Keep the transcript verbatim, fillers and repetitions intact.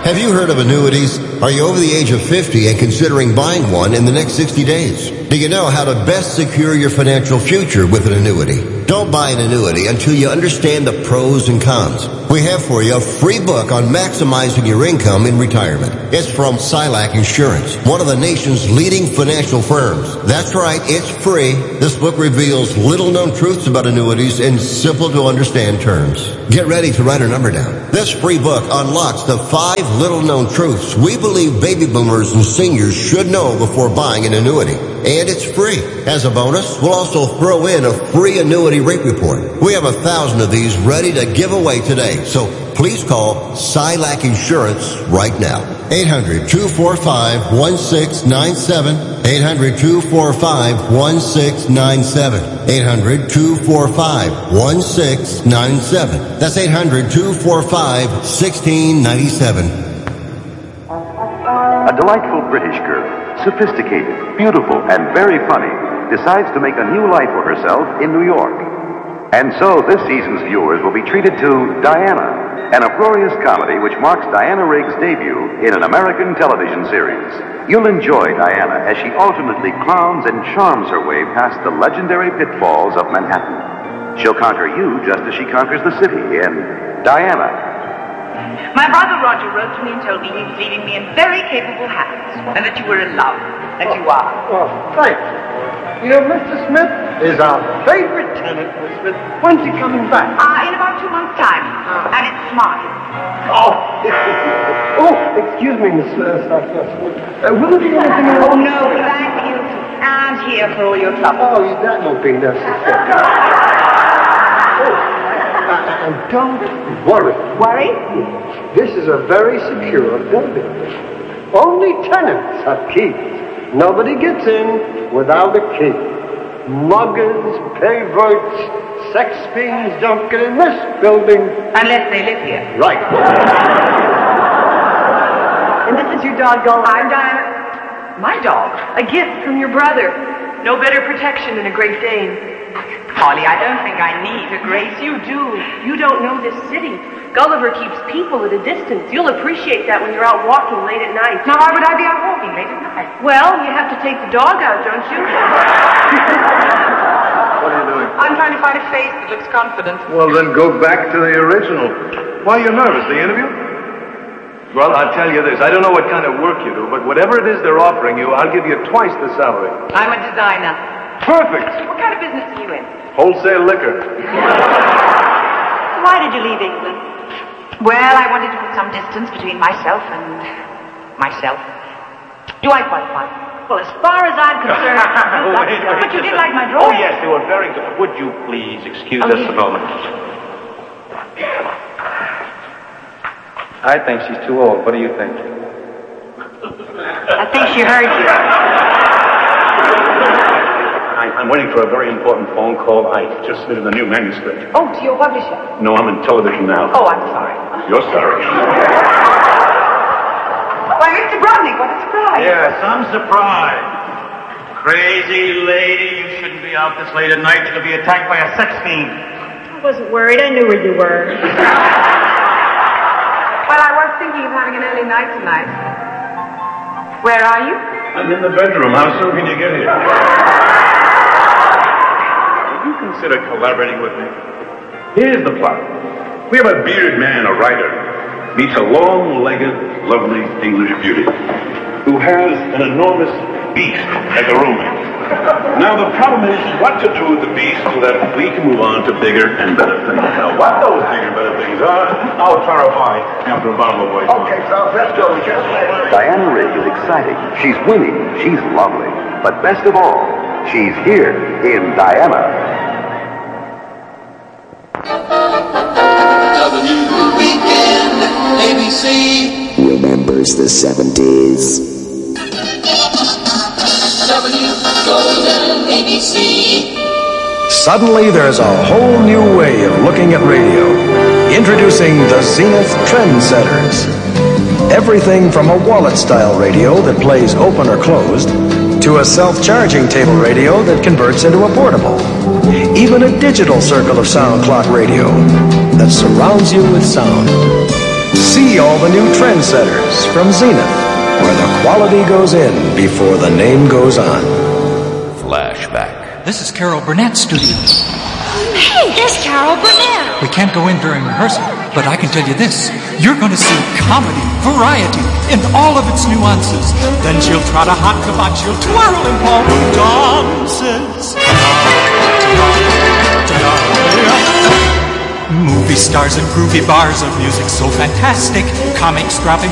Have you heard of annuities? Are you over the age of fifty and considering buying one in the next sixty days? Do you know how to best secure your financial future with an annuity? Don't buy an annuity until you understand the pros and cons. We have for you a free book on maximizing your income in retirement. It's from Silac Insurance, one of the nation's leading financial firms. That's right, it's free. This book reveals little-known truths about annuities in simple-to-understand terms. Get ready to write a number down. This free book unlocks the five little-known truths we believe baby boomers and seniors should know before buying an annuity. And it's free. As a bonus, we'll also throw in a free annuity rate report. We have a thousand of these ready to give away today. So please call Silac Insurance right now. eight hundred, two four five, one six nine seven. eight hundred, two four five, one six nine seven. eight hundred, two four five, one six nine seven. That's eight hundred, two four five, one six nine seven. A delightful British girl, sophisticated, beautiful, and very funny, decides to make a new life for herself in New York. And so this season's viewers will be treated to Diana, an uproarious comedy which marks Diana Rigg's debut in an American television series. You'll enjoy Diana as she alternately clowns and charms her way past the legendary pitfalls of Manhattan. She'll conquer you just as she conquers the city in Diana. My brother Roger wrote to me and told me he was leaving me in very capable hands, and that you were in love, and you are. Oh, thanks. You know, Mister Smith is our favorite tenant, Miss Smith. When's he coming back? Ah, uh, in about two months' time, uh, and it's smart. Oh, oh, excuse me, Miss uh, uh, will there be anything else? Oh, no, thank you. And here for all your trouble. Oh, that won't be necessary. Oh. And don't worry. Worry? This is a very secure building. Only tenants have keys. Nobody gets in without a key. Muggers, perverts, sex fiends don't get in this building. Unless they live here. Right. And this is your dog, Gulliver? I'm Diana. My dog? A gift from your brother. No better protection than a Great Dane. Polly, I don't think I need a Grace. You do. You don't know this city. Gulliver keeps people at a distance. You'll appreciate that when you're out walking late at night. Now, why would I be out walking late at night? Well, you have to take the dog out, don't you? What are you doing? I'm trying to find a face that looks confident. Well, then go back to the original. Why are you nervous? The interview? Well, I'll tell you this. I don't know what kind of work you do, but whatever it is they're offering you, I'll give you twice the salary. I'm a designer. Perfect. What kind of business are you in? Wholesale liquor. Why did you leave England? Well, I wanted to put some distance between myself and myself. Do I qualify? Well, as far as I'm concerned... oh, wait, wait, but you did like my Oh, drawing. yes, they were very good. Would you please excuse oh, us yes. a moment? I think she's too old. What do you think? I think she heard you. I'm waiting for a very important phone call. I just submitted a new manuscript. Oh, to your publisher? No, I'm in television now. Oh, I'm sorry. You're sorry. Why, Mister Bromley, what a surprise. Yes, I'm surprised. Crazy lady, you shouldn't be out this late at night. You'll be attacked by a sex fiend. I wasn't worried. I knew where you were. Well, I was thinking of having an early night tonight. Where are you? I'm in the bedroom. How soon can you get here? Would you consider collaborating with me? Here's the plot. We have a bearded man, a writer, meets a long-legged, lovely English beauty who has an enormous beast as a roommate. Now, the problem is what to do with the beast so that we can move on to bigger and better things. Now, what those bigger and better things are, I'll clarify after a bottle of white wine. Okay, so let's go. Diana Rigg is exciting. She's winning. She's lovely. But best of all, she's here in Diana. W Weekend A B C remembers the seventies. W Golden A B C. Suddenly there's a whole new way of looking at radio. Introducing the Zenith Trendsetters. Everything from a wallet-style radio that plays open or closed to a self-charging table radio that converts into a portable. Even a digital circle of sound clock radio that surrounds you with sound. See all the new trendsetters from Zenith, where the quality goes in before the name goes on. Flashback. This is Carol Burnett's studio. Hey, there's Carol Burnett. We can't go in during rehearsal, but I can tell you this. You're going to see comedy, variety, in all of its nuances. Then she'll trot a hot kebab, she'll twirl in ballroom dances. Movie stars and groovy bars of music so fantastic. Comics dropping